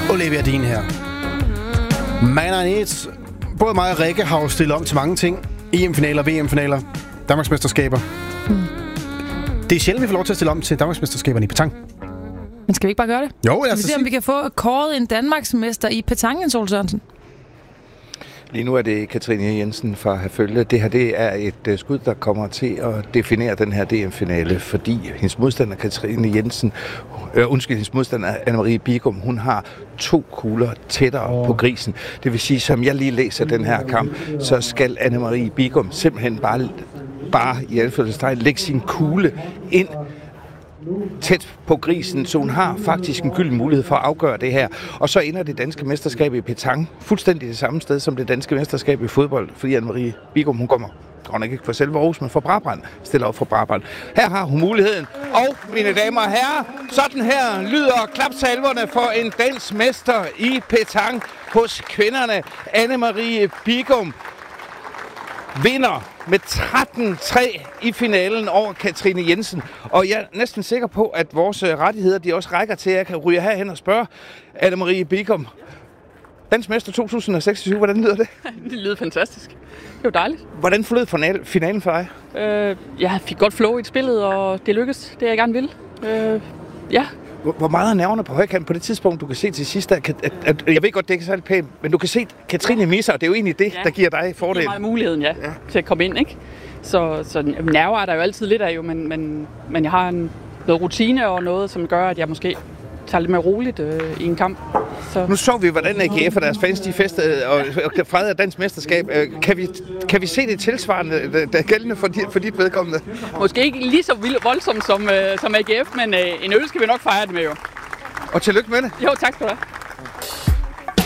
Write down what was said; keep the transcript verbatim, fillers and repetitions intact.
Olivia Dean her. Man I Need. Både mig og Rikke har jo stillet om til mange ting. E M-finaler, V M-finaler, Danmarksmesterskaber. Hmm. Det er sjældent, vi får lov til at stille om til Danmarksmesterskaberne i petanque. Men skal vi ikke bare gøre det? Jo, lad os se, om vi kan få kåret en Danmarksmester i petanque, Jens Ole Sørensen. Lige nu er det Katrine Jensen fra Herfølge. Det her det er et uh, skud, der kommer til at definere den her D M-finale, fordi hendes modstander Katrine Jensen, øh, undskyld, hendes modstander Anne-Marie Bigum, hun har to kugler tættere oh. på grisen. Det vil sige, som jeg lige læser den her kamp, så skal Anne-Marie Bigum simpelthen bare, bare i anførselstegn lægge sin kugle ind tæt på grisen, så hun har faktisk en gylden mulighed for at afgøre det her. Og så ender det danske mesterskab i petanque fuldstændig det samme sted som det danske mesterskab i fodbold, fordi Anne-Marie Bigum, hun kommer godt nok ikke fra selve Aarhus, men fra Brabrand, stiller op for Brabrand. Her har hun muligheden, og mine damer og herrer, sådan her lyder klapsalverne for en dansk mester i petanque hos kvinderne. Anne-Marie Bigum vinder med tretten tre i finalen over Katrine Jensen. Og jeg er næsten sikker på, at vores rettigheder de også rækker til, at jeg kan ryge herhen og spørge Anne-Marie Bigum. Dansk mester to tusind og seksogtyve, hvordan lyder det? Det lyder fantastisk. Det var dejligt. Hvordan forlød finalen for dig? Øh, jeg fik godt flow i spillet, og det lykkedes, det jeg gerne ville. Øh, ja. Hvor meget er nerverne på højkant på det tidspunkt, du kan se til sidst? At, at, at, jeg ved godt, det ikke er særlig pænt, men du kan se Katrine misser, og det er jo egentlig det, ja, der giver dig fordel. Det er meget muligheden, ja, ja, til at komme ind, ikke? Så, så nerver er der jo altid lidt af, jo, men, men, men jeg har en, noget rutine og noget, som gør, at jeg måske tager lidt mere roligt øh, i en kamp. Så. Nu så vi, hvordan A G F og deres fans de festede og, og fejrede dansk mesterskab. Kan vi, kan vi se det tilsvarende, der er gældende for dit, for dit vedkommende? Måske ikke lige så voldsomt som, øh, som A G F, men øh, en øl skal vi nok fejre det med, jo. Og tillykke med det. Jo, tak skal du have.